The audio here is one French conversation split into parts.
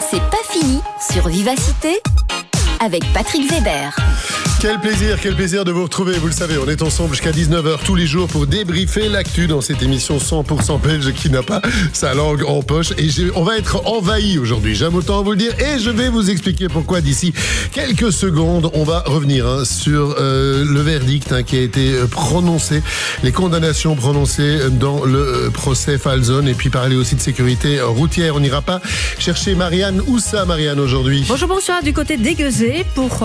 C'est pas fini sur Vivacité avec Patrick Weber. Quel plaisir de vous retrouver. Vous le savez, on est ensemble jusqu'à 19h tous les jours pour débriefer l'actu dans cette émission 100% belge qui n'a pas sa langue en poche. Et on va être envahi aujourd'hui, j'aime autant vous le dire. Et je vais vous expliquer pourquoi d'ici quelques secondes. On va revenir sur le verdict qui a été prononcé, les condamnations prononcées dans le procès Falzone. Et puis parler aussi de sécurité routière. On n'ira pas chercher Marianne. Où ça, Marianne, aujourd'hui? Bonjour, du côté d'Aiguezé pour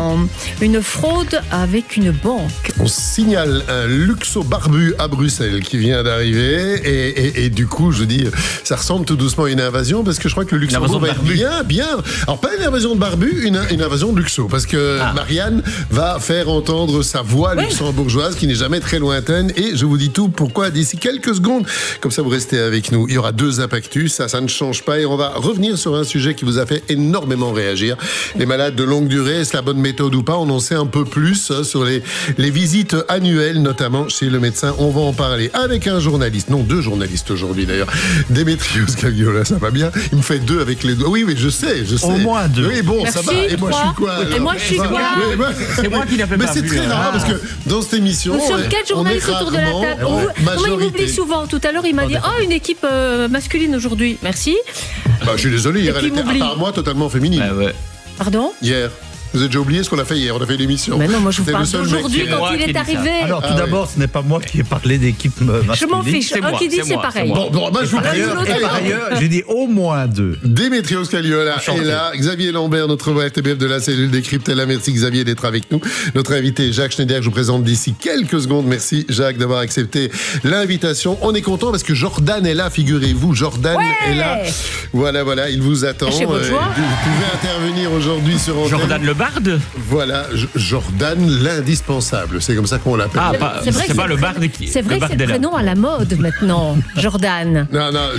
une fraude avec une banque. On signale un luxo barbu à Bruxelles qui vient d'arriver et du coup je dis ça ressemble tout doucement à une invasion parce que je crois que le Luxembourg va être bien. Alors pas une invasion de barbu, une invasion de luxo parce que Marianne va faire entendre sa voix luxembourgeoise qui n'est jamais très lointaine et je vous dis tout pourquoi d'ici quelques secondes. Comme ça vous restez avec nous. Il y aura 2 impactus, ça ne change pas et on va revenir sur un sujet qui vous a fait énormément réagir. Les malades de longue durée, est-ce la bonne méthode ou pas? On en sait un peu plus sur les visites annuelles, notamment chez le médecin. On va en parler avec un journaliste, non 2 journalistes aujourd'hui d'ailleurs. Démétrios Kalliola, ça va bien. Il me fait 2 avec les doigts. Oui, je sais. Au moins 2. Oui, bon, merci, ça va. Et moi, je suis quoi alors? Et moi, je suis quoi? C'est moi qui l'ai fait. Mais c'est très rare parce que dans cette émission, nous sommes 4 journalistes autour de la table. Moi, il m'oublie souvent. Tout à l'heure, il m'a dit une équipe masculine aujourd'hui. Merci. Je suis désolé, hier, elle était à part moi totalement féminine. Pardon? Hier. Vous avez déjà oublié ce qu'on a fait hier? On a fait l'émission. Mais non, moi je vous parle d'aujourd'hui quand il est arrivé. Alors tout d'abord, ce n'est pas moi qui ai parlé d'équipe masculine. Je m'en fiche. Qui dit c'est pareil. Bon, moi je vous prie. Et par ailleurs, j'ai dit au moins 2. Démétrios Kalliola est là. Xavier Lambert, notre RTBF de la cellule Décryptella. Merci Xavier d'être avec nous. Notre invité Jacques Schneider, que je vous présente d'ici quelques secondes. Merci Jacques d'avoir accepté l'invitation. On est content parce que Jordan est là, figurez-vous. Jordan est là. Voilà, il vous attend. Vous pouvez intervenir aujourd'hui sur antenne. Jordan le barde. Voilà, Jordan l'indispensable. C'est comme ça qu'on l'appelle. C'est pas le barde qui. C'est vrai que c'est le prénom à la mode maintenant, Jordan.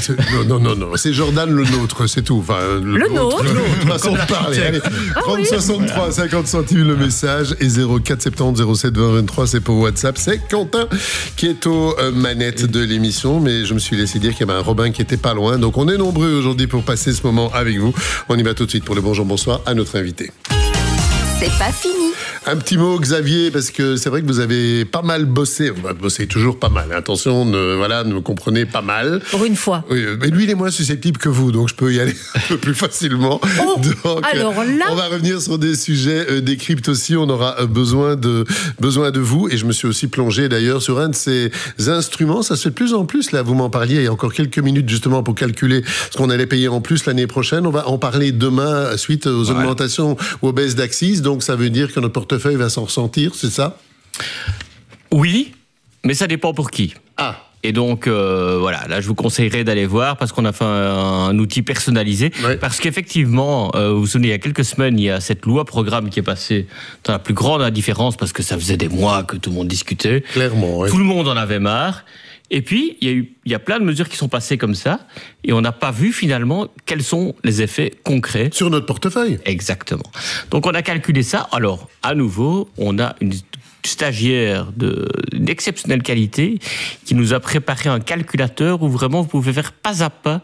Non, c'est Jordan le nôtre, c'est tout. Enfin, le nôtre. Façon de parler. Allez, 30 63 50 centimes le message et 04 70 07 20 23 c'est pour WhatsApp. C'est Quentin qui est aux manettes de l'émission, mais je me suis laissé dire qu'il y avait un Robin qui était pas loin. Donc on est nombreux aujourd'hui pour passer ce moment avec vous. On y va tout de suite pour le bonjour-bonsoir à notre invité. C'est pas fini. Un petit mot, Xavier, parce que c'est vrai que vous avez pas mal bossé. Vous bossez toujours pas mal. Attention, ne me comprenez pas mal. Pour une fois. Oui, mais lui, il est moins susceptible que vous, donc je peux y aller un peu plus facilement. Donc, alors là... on va revenir sur des sujets décryptes aussi. On aura besoin de vous. Et je me suis aussi plongé d'ailleurs sur un de ces instruments. Ça se fait de plus en plus, là. Vous m'en parliez il y a encore quelques minutes, justement, pour calculer ce qu'on allait payer en plus l'année prochaine. On va en parler demain, suite aux augmentations ou aux baisses d'axes. Donc, ça veut dire que notre portefeuille va s'en ressentir, c'est ça? Oui, mais ça dépend pour qui. Et donc, là, je vous conseillerais d'aller voir parce qu'on a fait un outil personnalisé. Parce qu'effectivement, vous vous souvenez, il y a quelques semaines, il y a cette loi programme qui est passée dans la plus grande indifférence parce que ça faisait des mois que tout le monde discutait. Clairement, oui. Tout le monde en avait marre. Et puis, il y a plein de mesures qui sont passées comme ça, et on n'a pas vu finalement quels sont les effets concrets. Sur notre portefeuille. Exactement. Donc on a calculé ça. Alors, à nouveau, on a une stagiaire d'exceptionnelle qualité qui nous a préparé un calculateur où vraiment vous pouvez faire pas à pas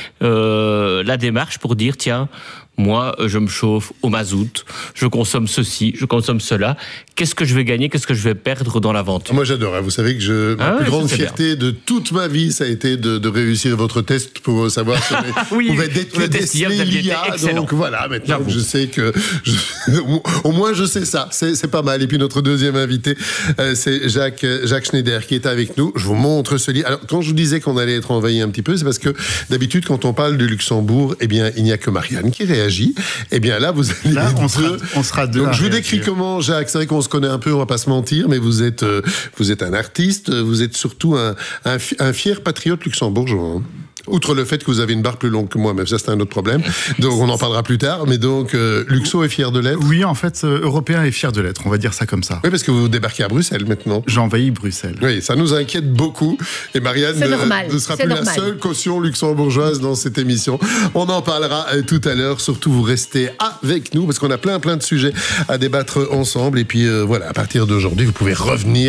la démarche pour dire, tiens, moi, je me chauffe au mazout, je consomme ceci, je consomme cela. Qu'est-ce que je vais gagner, qu'est-ce que je vais perdre dans l'aventure? Moi, j'adore. Vous savez que ma plus grande fierté de toute ma vie, ça a été de réussir votre test pour savoir si on pouvait déceler l'IA. Donc voilà, maintenant je sais que... au moins, je sais ça. C'est pas mal. Et puis, notre deuxième invité, c'est Jacques Schneider qui est avec nous. Je vous montre ce livre. Alors, quand je vous disais qu'on allait être envahi un petit peu, c'est parce que d'habitude, quand on parle du Luxembourg, eh bien, il n'y a que Marianne qui réagit. Eh bien là, vous allez on sera deux. Donc je vous décris comment, Jacques. C'est vrai qu'on se connaît un peu, on va pas se mentir, mais vous êtes un artiste, vous êtes surtout un fier patriote luxembourgeois. Outre le fait que vous avez une barre plus longue que moi, mais ça c'est un autre problème. Donc on en parlera plus tard. Mais donc Luxo est fier de l'être. Oui, en fait, Européen est fier de l'être. On va dire ça comme ça. Oui, parce que vous débarquez à Bruxelles maintenant. J'envahis Bruxelles. Oui, ça nous inquiète beaucoup. Et Marianne ne sera plus la seule caution luxembourgeoise dans cette émission. On en parlera tout à l'heure. Surtout, vous restez avec nous parce qu'on a plein de sujets à débattre ensemble. Et puis voilà, à partir d'aujourd'hui, vous pouvez revenir